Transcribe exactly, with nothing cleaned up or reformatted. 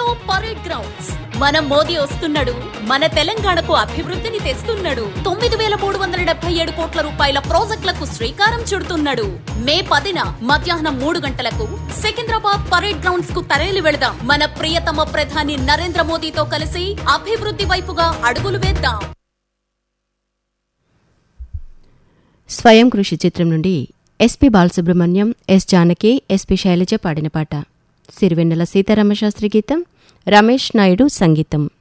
Parade grounds. మన మోదీ వస్తున్నాడు, మన తెలంగాణకు అభివృద్ధిని తెస్తున్నాడు. తొమ్మిది వేల మూడు వందల డెబ్బై ఏడు కోట్ల రూపాయల ప్రాజెక్టులకు శ్రీకారం చుడుతున్నాడు. మే పదిన మధ్యాహ్నం మూడు గంటలకు సికింద్రాబాద్ పరేడ్ గ్రౌండ్స్ కు తరలి వెళదాం. మన ప్రియతమ ప్రధాని నరేంద్ర మోదీతో కలిసి అభివృద్ధి వైపుగా అడుగులు వేద్దాం. స్వయం కృషి చిత్రం నుండి SP Balasubrahmanyam, yes Janaki, SP Shailaja పాడిన పాట. సిరివెన్నెల సీతారామశాస్త్రి గీతం, రమేష్ నాయుడు సంగీతం.